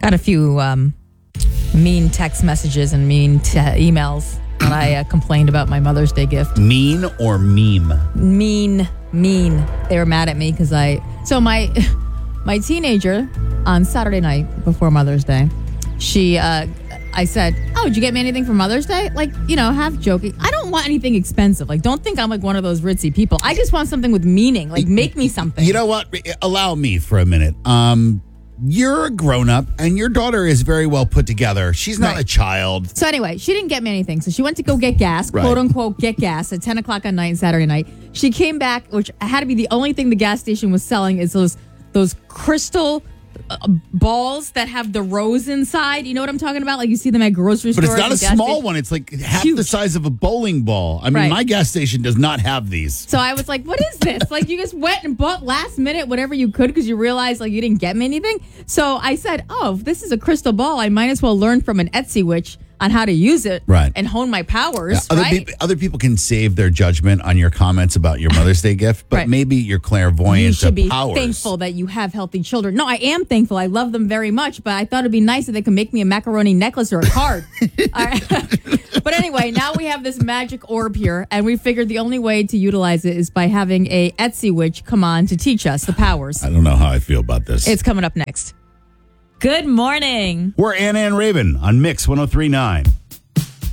Got a few mean text messages and mean emails when I complained about my Mother's Day gift. Mean or meme? Mean. They were mad at me because So my teenager on Saturday night before Mother's Day, I said, "Oh, did you get me anything for Mother's Day?" Like, half joking. I don't want anything expensive. Like, don't think I'm like one of those ritzy people. I just want something with meaning. Like, make me something. You know what? Allow me for a minute. You're a grown-up, and your daughter is very well put together. She's not a child. So anyway, she didn't get me anything. So she went to go get gas, quote unquote, get gas at 10 o'clock on night Saturday night. She came back, which had to be the only thing the gas station was selling is those crystal balls that have the rose inside. You know what I'm talking about? Like you see them at grocery stores. But it's not a small one. It's like half the size of a bowling ball. I mean, my gas station does not have these. So I was like, what is this? Like you just went and bought last minute whatever you could because you realized like you didn't get me anything. So I said, oh, if this is a crystal ball, I might as well learn from an Etsy witch on how to use it and hone my powers. Yeah, other people can save their judgment on your comments about your Mother's Day gift, but maybe your clairvoyance you should be powers. Thankful that you have healthy children. No, I am thankful. I love them very much, but I thought it'd be nice if they could make me a macaroni necklace or a card. All right. But anyway, now we have this magic orb here, and we figured the only way to utilize it is by having a Etsy witch come on to teach us the powers. I don't know how I feel about this. It's coming up next. Good morning. We're Anna and Raven on Mix 103.9.